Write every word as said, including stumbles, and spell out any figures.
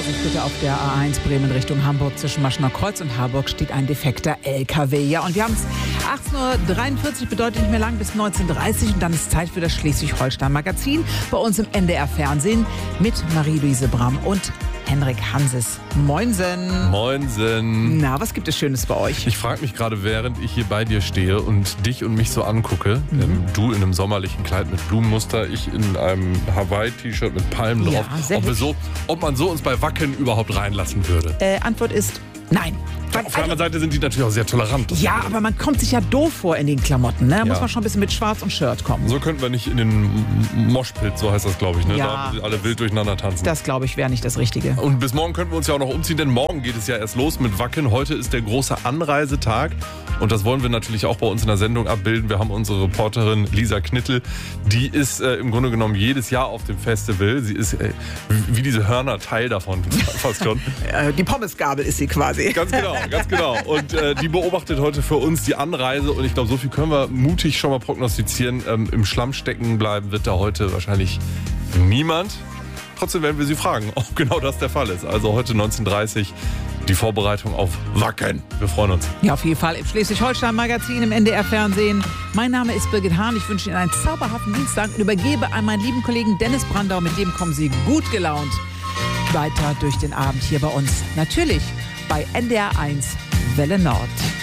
Vorsicht bitte auf der A eins Bremen Richtung Hamburg. Zwischen Maschener Kreuz und Harburg steht ein defekter L K W. Ja, und wir haben es achtzehn Uhr dreiundvierzig, bedeutet nicht mehr lang, bis neunzehn Uhr dreißig. Und dann ist Zeit für das Schleswig-Holstein-Magazin bei uns im N D R-Fernsehen mit Marie-Louise Bramm und Henrik Hanses. Moinsen. Moinsen. Na, was gibt es Schönes bei euch? Ich frage mich gerade, während ich hier bei dir stehe und dich und mich so angucke, mhm. ähm, du in einem sommerlichen Kleid mit Blumenmuster, ich in einem Hawaii-T-Shirt mit Palmen Ja, drauf, sehr ob, wir so, ob man so uns bei Wacken überhaupt reinlassen würde. Äh, Antwort ist nein. Auf der anderen Seite sind die natürlich auch sehr tolerant. Ja, aber man kommt sich ja doof vor in den Klamotten. Ne? Da Ja. muss man schon ein bisschen mit Schwarz und Shirt kommen. So könnten wir nicht in den Moshpit, so heißt das, glaube ich, ne? Ja. Da alle wild durcheinander tanzen. Das, glaube ich, wäre nicht das Richtige. Und bis morgen könnten wir uns ja auch noch umziehen, denn morgen geht es ja erst los mit Wacken. Heute ist der große Anreisetag und das wollen wir natürlich auch bei uns in der Sendung abbilden. Wir haben unsere Reporterin Lisa Knittel, die ist äh, im Grunde genommen jedes Jahr auf dem Festival. Sie ist äh, wie diese Hörner Teil davon, fast schon. Die Pommesgabel ist sie quasi. Ganz genau, ganz genau. Und äh, die beobachtet heute für uns die Anreise und ich glaube, so viel können wir mutig schon mal prognostizieren. Ähm, Im Schlamm stecken bleiben wird da heute wahrscheinlich niemand. Trotzdem werden wir sie fragen, ob genau das der Fall ist. Also heute neunzehn Uhr dreißig die Vorbereitung auf Wacken. Wir freuen uns. Ja, auf jeden Fall im Schleswig-Holstein-Magazin im N D R-Fernsehen. Mein Name ist Birgit Hahn. Ich wünsche Ihnen einen zauberhaften Dienstag und übergebe an meinen lieben Kollegen Dennis Brandau. Mit dem kommen Sie gut gelaunt weiter durch den Abend hier bei uns. Natürlich bei N D R eins Welle Nord.